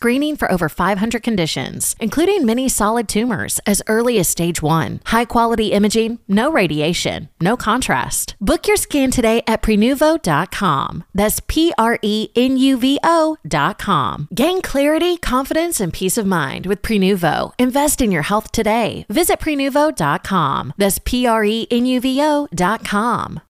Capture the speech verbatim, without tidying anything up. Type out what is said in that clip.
screening for over five hundred conditions, including many solid tumors as early as stage one. High-quality imaging, no radiation, no contrast. Book your scan today at prenuvo dot com. That's P R E N U V O dot com. Gain clarity, confidence, and peace of mind with Prenuvo. Invest in your health today. Visit prenuvo dot com. That's P R E N U V O dot com.